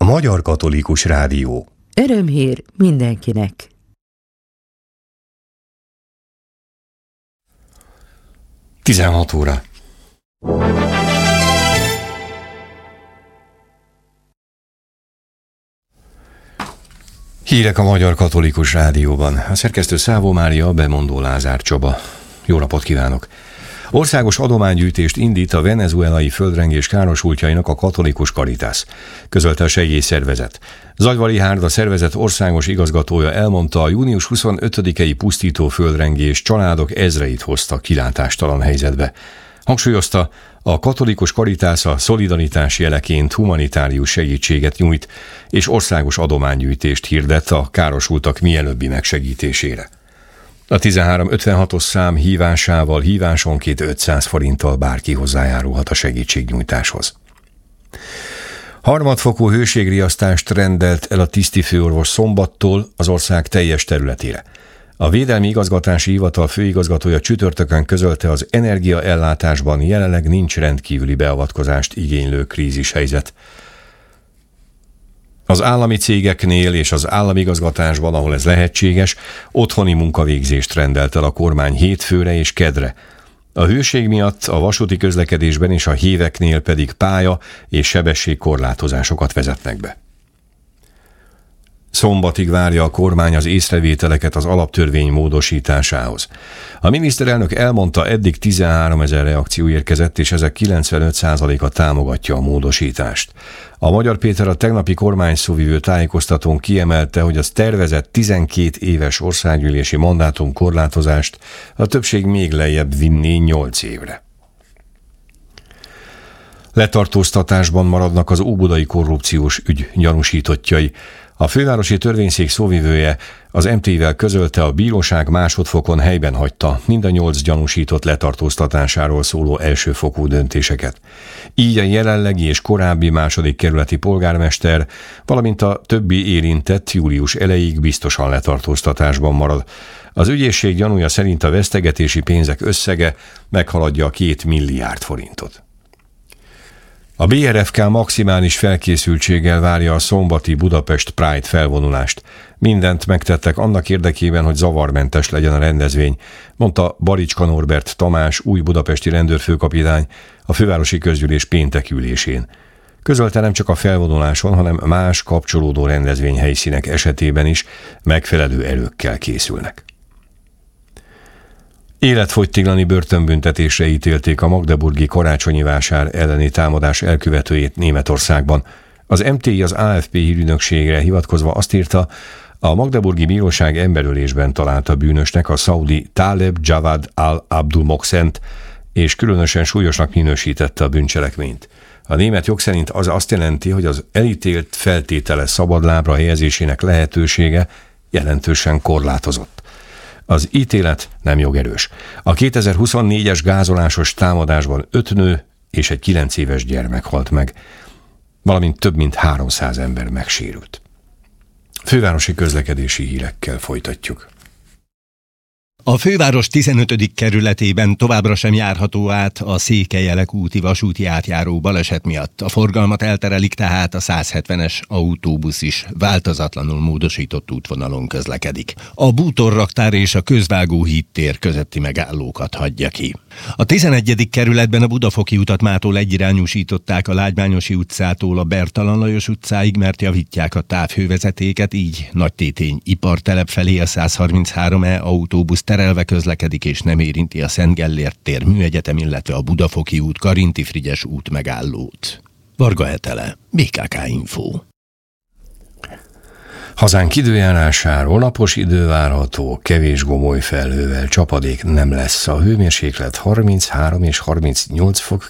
Magyar Katolikus Rádió. Örömhír mindenkinek. Tizenhat óra. Hírek a Magyar Katolikus Rádióban. A szerkesztő Szávó Mária, bemondó Lázár Csaba. Jó napot kívánok! Országos adománygyűjtést indít a venezuelai földrengés károsultjainak a Katolikus Caritas, közölte a segélyszervezet. Zagyvari Hárd, a szervezet országos igazgatója elmondta, a június 25-i pusztító földrengés családok ezreit hozta kilátástalan helyzetbe. Hangsúlyozta, a Katolikus Caritas a szolidaritás jeleként humanitárius segítséget nyújt, és országos adománygyűjtést hirdet a károsultak mielőbbi megsegítésére. A 1356-os szám hívásával hívásonként 500 forinttal bárki hozzájárulhat a segítségnyújtáshoz. Harmadfokú hőségriasztást rendelt el a tisztifőorvos szombattól az ország teljes területére. A Védelmi Igazgatási Hivatal főigazgatója csütörtökön közölte, az energiaellátásban jelenleg nincs rendkívüli beavatkozást igénylő krízishelyzet. Az állami cégeknél és az állami igazgatásban, ahol ez lehetséges, otthoni munkavégzést rendelt el a kormány hétfőre és kedre. A hőség miatt a vasúti közlekedésben és a héveknél pedig pálya- és sebességkorlátozásokat vezetnek be. Szombatig várja a kormány az észrevételeket az alaptörvény módosításához. A miniszterelnök elmondta, eddig 13 000 reakció érkezett, és ezek 95%-a támogatja a módosítást. A Magyar Péter a tegnapi kormányszóvivő tájékoztatón kiemelte, hogy az tervezett 12 éves országgyűlési mandátum korlátozást a többség még lejjebb vinné 8 évre. Letartóztatásban maradnak az óbudai korrupciós ügy gyanúsítottjai. A fővárosi törvényszék szóvivője az MT-vel közölte, a bíróság másodfokon helyben hagyta mind a 8 gyanúsított letartóztatásáról szóló elsőfokú döntéseket. Így a jelenlegi és korábbi második kerületi polgármester, valamint a többi érintett július elejéig biztosan letartóztatásban marad. Az ügyészség gyanúja szerint a vesztegetési pénzek összege meghaladja a 2 milliárd forintot. A BRFK maximális felkészültséggel várja a szombati Budapest Pride felvonulást. Mindent megtettek annak érdekében, hogy zavarmentes legyen a rendezvény, mondta Baricska Norbert Tamás, új budapesti rendőrfőkapitány a fővárosi közgyűlés péntek ülésén. Közölte, nem csak a felvonuláson, hanem más kapcsolódó rendezvényhelyszínek esetében is megfelelő erőkkel készülnek. Életfogytiglani börtönbüntetésre ítélték a magdeburgi karácsonyi vásár elleni támadás elkövetőjét Németországban. Az MTI az AFP hírügynökségre hivatkozva azt írta, a magdeburgi bíróság emberölésben találta bűnösnek a szaudi Taleb Javad al-Abdul Moxent, és különösen súlyosnak minősítette a bűncselekményt. A német jog szerint az azt jelenti, hogy az elítélt feltétele szabadlábra helyezésének lehetősége jelentősen korlátozott. Az ítélet nem jogerős. A 2024-es gázolásos támadásban 5 nő és egy 9 éves gyermek halt meg, valamint több mint 300 ember megsérült. Fővárosi közlekedési hírekkel folytatjuk. A főváros 15. kerületében továbbra sem járható át a Székelyelek úti vasúti átjáró baleset miatt. A forgalmat elterelik tehát a 170-es autóbusz is változatlanul módosított útvonalon közlekedik. A bútorraktár és a Közvágóhíd tér közötti megállókat hagyja ki. A 11. kerületben a Budafoki utat mától egyirányúsították a Lágymányosi utcától a Bertalan Lajos utcáig, mert javítják a távhővezetéket, így Nagytétény ipartelep felé a 133E autóbusz terelve közlekedik, és nem érinti a Szent Gellért tér Műegyetem, illetve a Budafoki út Karinti Frigyes út megállót. Varga Hetele, BKK Info. Hazánk időjárásáról: napos idő várható, kevés gomoly felhővel, csapadék nem lesz. A hőmérséklet 33 és 38 fok